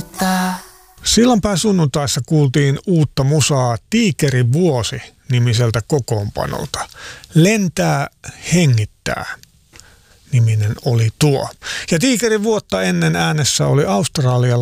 hengittää. Sillanpään sunnuntaissa kuultiin uutta musaa Tiikerin vuosi -nimiseltä kokoonpanolta. Lentää, hengittää -niminen oli tuo. Ja Tiikerin vuotta ennen äänessä oli australialainen